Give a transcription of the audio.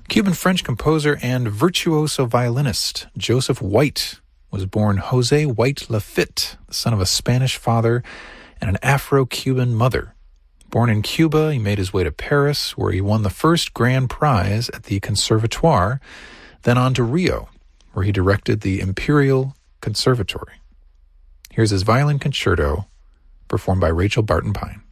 Cuban-French composer and virtuoso violinist Joseph White was born José White Lafitte, the son of a Spanish father and an Afro-Cuban mother. Born in Cuba, he made his way to Paris, where he won the first grand prize at the Conservatoire, then on to Rio, where he directed the Imperial Conservatory. Here's his violin concerto, performed by Rachel Barton Pine.